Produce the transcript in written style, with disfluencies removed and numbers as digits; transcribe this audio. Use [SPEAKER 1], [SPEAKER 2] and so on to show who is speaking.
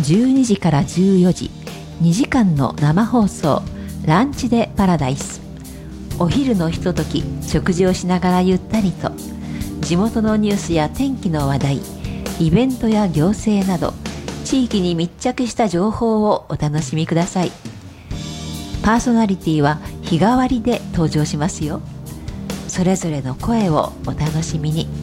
[SPEAKER 1] 12時から14時、2時間の生放送、ランチでパラダイス。お昼のひととき、食事をしながらゆったりと、地元のニュースや天気の話題、イベントや行政など、地域に密着した情報をお楽しみください。パーソナリティは日替わりで登場しますよ。それぞれの声をお楽しみに。